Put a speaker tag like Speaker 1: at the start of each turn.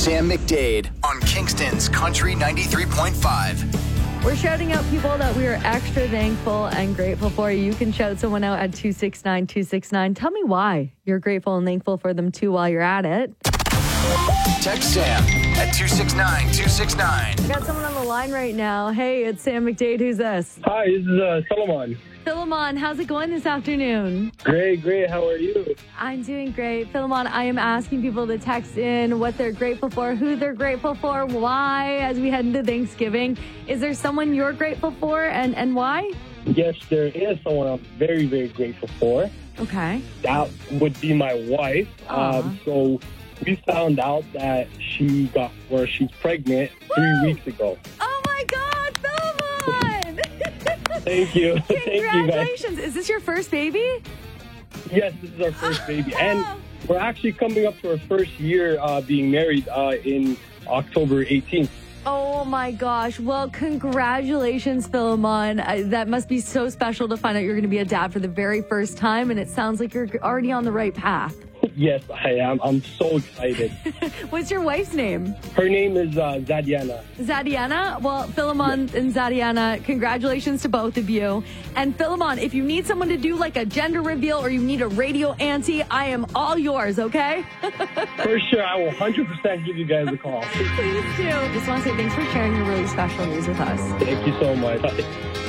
Speaker 1: Sam McDade on Kingston's Country 93.5.
Speaker 2: We're shouting out people that we are extra thankful and grateful for. You can shout someone out at 269-269. Tell me why you're grateful and thankful for them too while you're at it.
Speaker 1: Text Sam at 269-269.
Speaker 2: I got someone on the line right now. Hey, it's Sam McDade. Who's this?
Speaker 3: Hi, this is Solomon.
Speaker 2: Philemon, how's it going this afternoon?
Speaker 3: Great. How are you?
Speaker 2: I'm doing great. Philemon, I am asking people to text in what they're grateful for, who they're grateful for, why, as we head into Thanksgiving. Is there someone you're grateful for and why?
Speaker 3: Yes, there is someone I'm very, very grateful for.
Speaker 2: Okay.
Speaker 3: That would be my wife. So we found out that she's pregnant 3 weeks ago.
Speaker 2: Oh my God, Philemon!
Speaker 3: Thank you. Thank you, guys.
Speaker 2: Congratulations. Is this your first baby?
Speaker 3: Yes, this is our first baby. And we're actually coming up to our first year being married in October 18th.
Speaker 2: Oh my gosh. Well, congratulations, Philemon. That must be so special to find out you're going to be a dad for the very first time. And it sounds like you're already on the right path.
Speaker 3: Yes, I am. I'm so excited.
Speaker 2: What's your wife's name?
Speaker 3: Her name is Zadiana.
Speaker 2: Zadiana? Well, Philemon and Zadiana, congratulations to both of you. And Philemon, if you need someone to do like a gender reveal or you need a radio auntie, I am all yours, okay?
Speaker 3: For sure. I will 100% give you guys a call.
Speaker 2: Please do. Just want to say thanks for sharing your really special news with us.
Speaker 3: Thank you so much.